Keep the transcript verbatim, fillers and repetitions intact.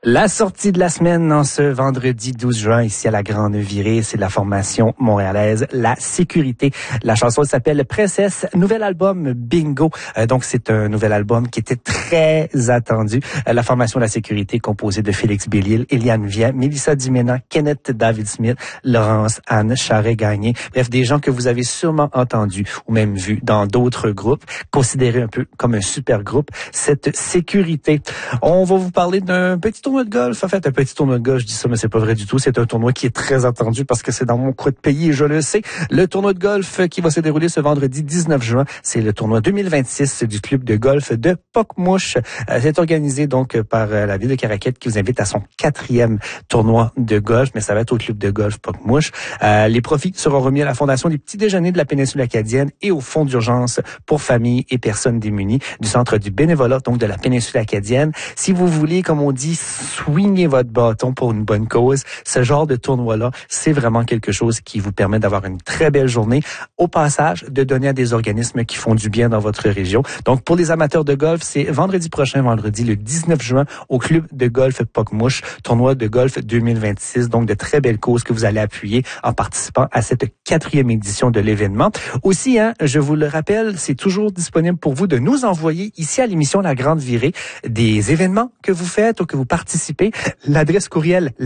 La sortie de la semaine en ce vendredi douze juin ici à la Grande Virée, c'est de la formation montréalaise La Sécurité. La chanson s'appelle Princesse, nouvel album Bingo. Euh, donc c'est un nouvel album qui était très attendu. Euh, la formation La Sécurité composée de Félix Bélil, Eliane Vien, Mélissa Dimena, Kenneth David-Smith, Laurence Anne Charret-Gagné. Bref, des gens que vous avez sûrement entendus ou même vus dans d'autres groupes, considérés un peu comme un super groupe, cette Sécurité. On va vous parler d'un petit tournoi de golf. En fait, un petit tournoi de golf, je dis ça, mais c'est pas vrai du tout. C'est un tournoi qui est très attendu parce que c'est dans mon coin de pays et je le sais. Le tournoi de golf qui va se dérouler ce vendredi dix-neuf juin, c'est le tournoi deux mille vingt-six du club de golf de Pocmouche. Euh, c'est organisé donc par euh, la ville de Caraquette qui vous invite à son quatrième tournoi de golf, mais ça va être au club de golf Pocmouche. Euh, les profits seront remis à la Fondation des petits déjeuners de la péninsule acadienne et au fonds d'urgence pour familles et personnes démunies du centre du bénévolat, donc de la péninsule acadienne. Si vous voulez, comme on dit, swingez votre bâton pour une bonne cause, ce genre de tournoi-là, c'est vraiment quelque chose qui vous permet d'avoir une très belle journée. Au passage, de donner à des organismes qui font du bien dans votre région. Donc, pour les amateurs de golf, c'est vendredi prochain, vendredi le dix-neuf juin, au club de golf Pocmouche, tournoi de golf deux mille vingt-six. Donc, de très belles causes que vous allez appuyer en participant à cette quatrième édition de l'événement. Aussi, hein, je vous le rappelle, c'est toujours disponible pour vous de nous envoyer ici à l'émission La Grande Virée des événements que vous faites ou que vous participez. L'adresse courriel